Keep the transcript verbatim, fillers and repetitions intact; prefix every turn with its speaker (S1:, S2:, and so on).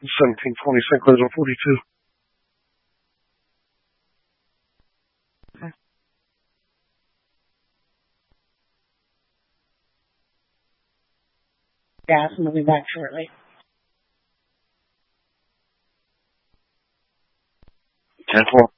S1: seventeen twenty Saint Clair's on forty-two.
S2: Gas, and we'll be back shortly.
S1: ten four.